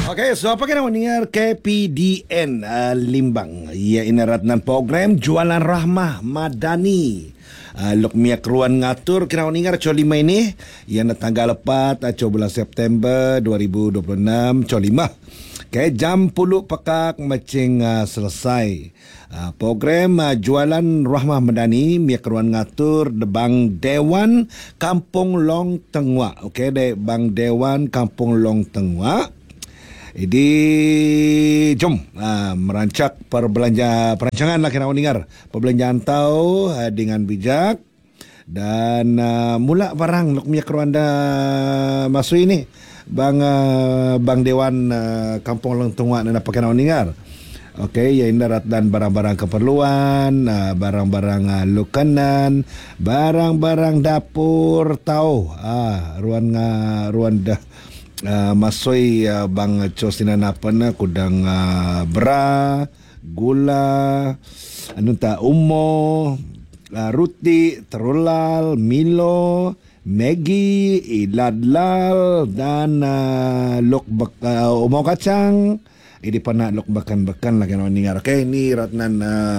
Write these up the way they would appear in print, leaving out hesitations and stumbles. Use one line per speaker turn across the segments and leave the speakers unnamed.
Okey, so apa kena mendengar KPDN Limbang. Ia inaratnan program Jualan Rahmah Madani. Lok miak ruan ngatur kena mendengar co 5 ini. Ia na tanggal 4 bulan September 2026 co 5. Okay, jam 10 pekak macing selesai. Program Jualan Rahmah Madani miak ruan ngatur de Bang Dewan Kampung Long Tengwa. Okey, de Bang Dewan Kampung Long Tengwa. Jadi jom merancak perancangan lah kena dengar perbelanjaan tahu dengan bijak dan mula barang lok minyak Rwanda masuk ini Bang Dewan Kampung Long Tengwa dan apa kena dengar. Okey, ya indarat dan barang-barang keperluan, barang-barang lukanan, barang-barang dapur tahu ruan dah masoi bang cosinan apa na kudang bra, gula, anu ta umo, ruti, terulal, Milo, Maggi, iladlal dan lok umo kacang. Ini pernah lok bakan-bakan lagi nak dengar. Okay, ini ratnan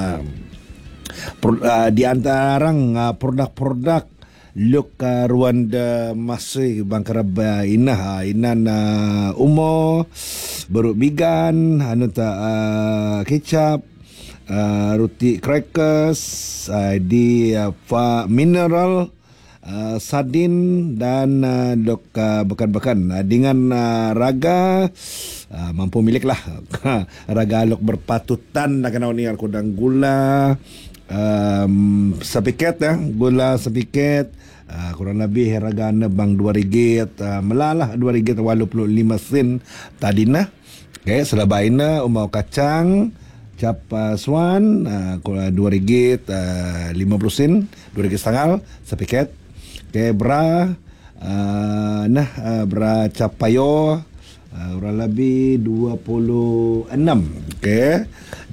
di antara produk luk Rwanda masih bangkaraba inan umo beruk bigan anu ta kecap roti crackers di mineral sardin dan luk bakan-bakan dengan raga mampu milik lah raga luk berpatutan nak kena ni kudang gula sepiket gula sepiket kurang lebih harganya bang RM2 melalah RM2.85 tadina. Okay, selabaina umau kacang cap swan RM2.50 RM2.50 sepiket. Okay, bra bra cap payo kurang lebih 26. Okay,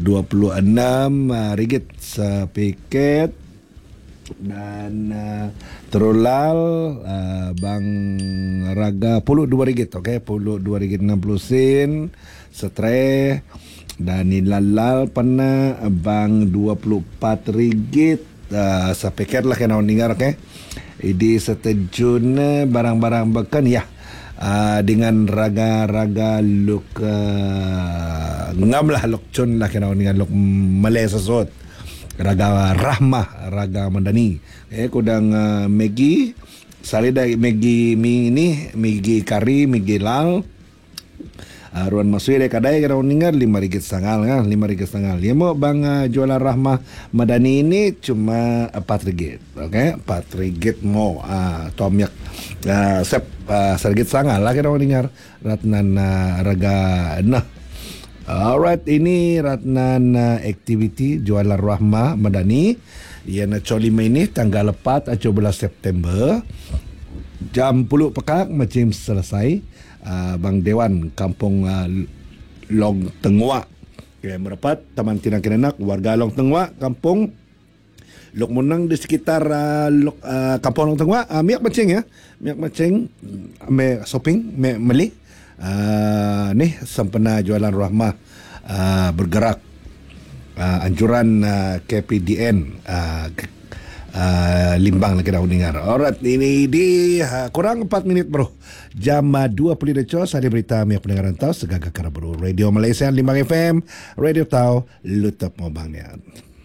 RM26 sepiket dan terulal bang raga RM2. Okay, RM2.60 setre dan ilalal pernah bang RM24 sepiket lah kena dengar. Okay, ini setejun barang-barang bekan ya. Dengan raga-raga luk ngam lah luk cun lah kena dengan luk Malay sesot raga Rahmah raga Madani kudang Maggi salida Maggi mi ini Maggi kari Maggi lal ruan masui dek kadai kena dengar RM5.50 RM5.50 dia mau bang Jualan Rahmah Madani ini cuma RM4. Okay, RM4 mau tomyak sep sargit sangal lah kena dengar ratnan raga nah. Alright, ini ratnan aktiviti Jualan Rahmah Madani yang co 5 ini tanggal 4 bulan September jam 10 pekak macam selesai. Bang Dewan Kampung Long Tengwa merapat taman tinang kenenak warga Long Tengwa Kampung Lok Munang di sekitar Kampung Long Tengwa miak macing ya miak macing me shopping me meli nih sempena Jualan Rahmah bergerak anjuran KPDN Limbang lagi dah dengar. Alright, ini di kurang 4 minit bro. Jam 20 deco saya berita miak pendengaran tahu segagak kara bro. Radio Malaysia Limbang FM, Radio tahu lutap mau bangnya.